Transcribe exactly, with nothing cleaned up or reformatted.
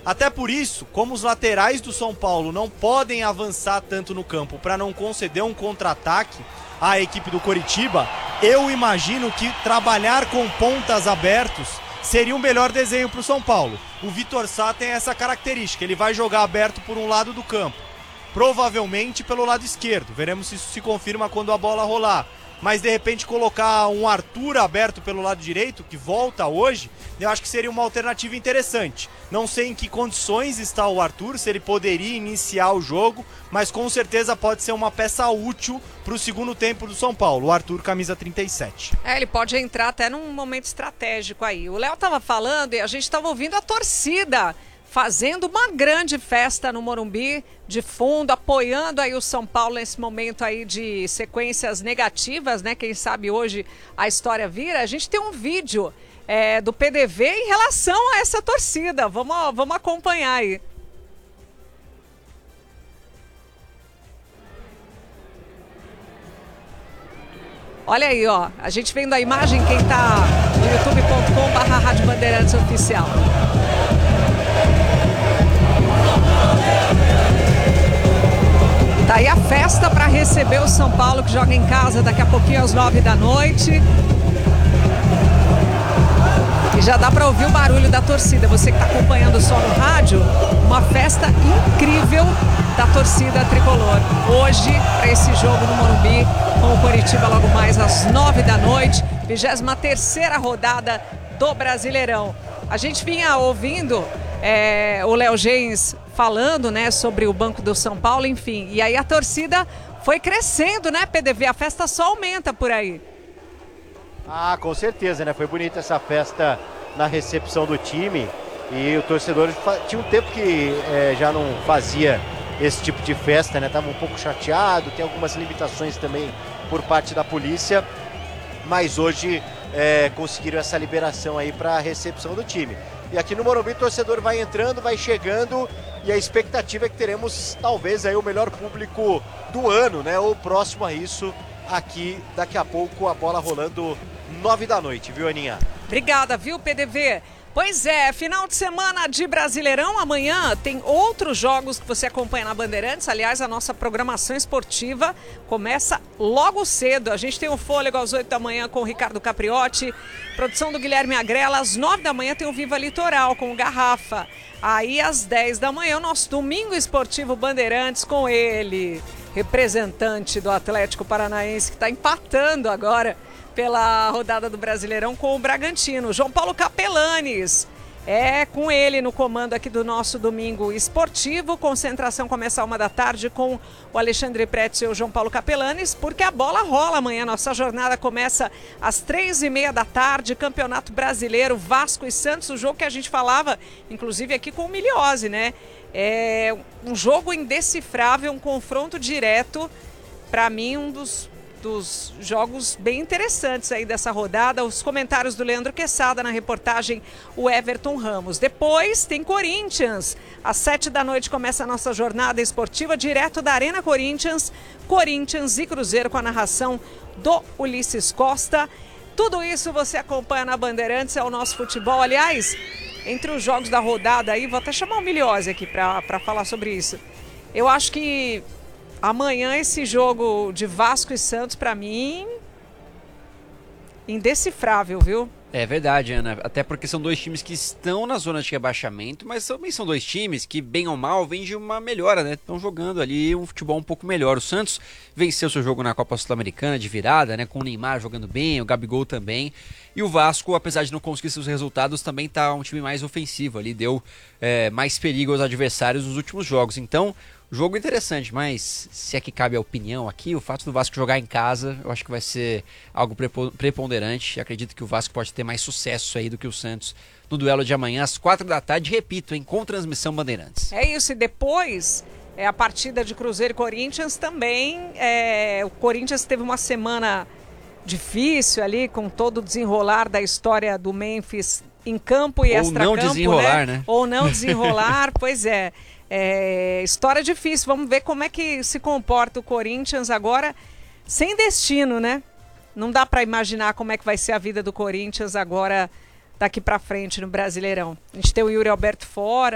Até por isso, como os laterais do São Paulo não podem avançar tanto no campo para não conceder um contra-ataque à equipe do Coritiba, eu imagino que trabalhar com pontas abertos seria um melhor desenho para o São Paulo. O Vitor Sá tem essa característica, ele vai jogar aberto por um lado do campo, provavelmente pelo lado esquerdo, veremos se isso se confirma quando a bola rolar. Mas de repente colocar um Arthur aberto pelo lado direito, que volta hoje, eu acho que seria uma alternativa interessante. Não sei em que condições está o Arthur, se ele poderia iniciar o jogo, mas com certeza pode ser uma peça útil para o segundo tempo do São Paulo, o Arthur, camisa trinta e sete. É, ele pode entrar até num momento estratégico aí. O Léo estava falando e a gente estava ouvindo a torcida fazendo uma grande festa no Morumbi, de fundo, apoiando aí o São Paulo nesse momento aí de sequências negativas, né? Quem sabe hoje a história vira. A gente tem um vídeo é, do P D V em relação a essa torcida. Vamos, vamos acompanhar aí. Olha aí, ó. A gente vendo a imagem, quem tá no youtube ponto com barra Rádio Bandeirantes Oficial. Tá aí a festa para receber o São Paulo, que joga em casa daqui a pouquinho às nove da noite. E já dá para ouvir o barulho da torcida. Você que está acompanhando só no rádio, uma festa incrível da torcida tricolor. Hoje, para esse jogo no Morumbi, com o Coritiba logo mais às nove da noite, vigésima terceira rodada do Brasileirão. A gente vinha ouvindo é, o Léo Gens falando, né, sobre o Banco do São Paulo, enfim. E aí a torcida foi crescendo, né, P D V? A festa só aumenta por aí. Ah, com certeza, né? Foi bonita essa festa na recepção do time. E o torcedor tinha um tempo que é, já não fazia esse tipo de festa, né? Tava um pouco chateado, tem algumas limitações também por parte da polícia. Mas hoje é, conseguiram essa liberação aí para a recepção do time. E aqui no Morumbi o torcedor vai entrando, vai chegando e a expectativa é que teremos talvez aí o melhor público do ano, né? Ou próximo a isso aqui daqui a pouco, a bola rolando nove da noite, viu, Aninha? Obrigada, viu, P D V? Pois é, final de semana de Brasileirão. Amanhã tem outros jogos que você acompanha na Bandeirantes. Aliás, a nossa programação esportiva começa logo cedo. A gente tem o Fôlego às oito da manhã com o Ricardo Capriotti. Produção do Guilherme Agrela. Às nove da manhã tem o Viva Litoral com o Garrafa. Aí às dez da manhã o nosso Domingo Esportivo Bandeirantes com ele, representante do Atlético Paranaense, que está empatando agora pela rodada do Brasileirão com o Bragantino, João Paulo Capelanes. É com ele no comando aqui do nosso Domingo Esportivo. Concentração começa a uma da tarde com o Alexandre Pretz e o João Paulo Capelanes, porque a bola rola amanhã. Nossa jornada começa às três e meia da tarde, Campeonato Brasileiro, Vasco e Santos, o jogo que a gente falava, inclusive aqui com o Miliose, né? É um jogo indecifrável, um confronto direto, para mim um dos dos jogos bem interessantes aí dessa rodada. Os comentários do Leandro Quesada, na reportagem o Everton Ramos. Depois tem Corinthians, às sete da noite começa a nossa jornada esportiva direto da Arena Corinthians, Corinthians e Cruzeiro, com a narração do Ulisses Costa. Tudo isso você acompanha na Bandeirantes, é o nosso futebol. Aliás, entre os jogos da rodada aí, vou até chamar o Miliose aqui para falar sobre isso. Eu acho que amanhã esse jogo de Vasco e Santos, para mim, indecifrável, viu? É verdade, Ana. Até porque são dois times que estão na zona de rebaixamento, mas também são dois times que, bem ou mal, vêm de uma melhora, né? Estão jogando ali um futebol um pouco melhor. O Santos venceu seu jogo na Copa Sul-Americana de virada, né? Com o Neymar jogando bem, o Gabigol também. E o Vasco, apesar de não conseguir seus resultados, também está um time mais ofensivo ali, deu é, mais perigo aos adversários nos últimos jogos. Então, jogo interessante, mas se é que cabe a opinião aqui, o fato do Vasco jogar em casa, eu acho que vai ser algo preponderante. Acredito que o Vasco pode ter mais sucesso aí do que o Santos no duelo de amanhã, às quatro da tarde, repito, hein, com transmissão Bandeirantes. É isso, e depois é a partida de Cruzeiro e Corinthians também. É, o Corinthians teve uma semana difícil ali, com todo o desenrolar da história do Memphis em campo e extracampo, Ou não desenrolar, né? né? Ou não desenrolar, pois é. É, história difícil, vamos ver como é que se comporta o Corinthians agora, sem destino, né? Não dá para imaginar como é que vai ser a vida do Corinthians agora, daqui para frente no Brasileirão. A gente tem o Yuri Alberto fora,